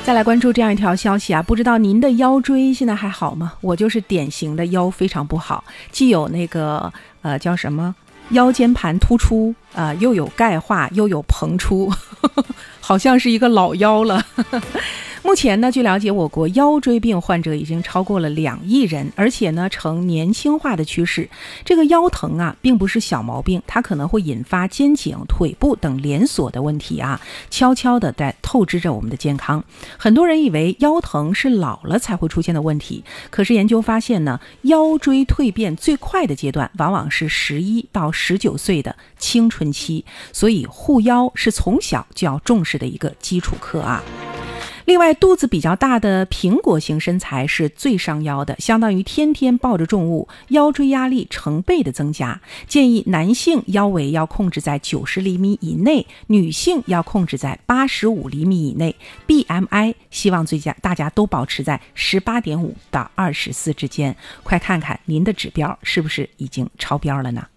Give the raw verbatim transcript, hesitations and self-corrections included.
再来关注这样一条消息啊，不知道您的腰椎现在还好吗？我就是典型的腰非常不好，既有那个呃叫什么腰间盘突出啊、呃，又有钙化，又有膨出，呵呵好像是一个老腰了。呵呵目前呢，据了解，我国腰椎病患者已经超过了两亿人，而且呢，呈年轻化的趋势。这个腰疼啊，并不是小毛病，它可能会引发肩颈、腿部等连锁的问题啊，悄悄地在透支着我们的健康。很多人以为腰疼是老了才会出现的问题，可是研究发现呢，腰椎蜕变最快的阶段，往往是十一到十九岁的青春期，所以护腰是从小就要重视的一个基础课啊。另外，肚子比较大的苹果型身材是最伤腰的，相当于天天抱着重物，腰椎压力成倍的增加。建议男性腰围要控制在九十厘米以内，女性要控制在八十五厘米以内。B M I 希望最佳大家都保持在十八点五到二十四之间。快看看您的指标是不是已经超标了呢？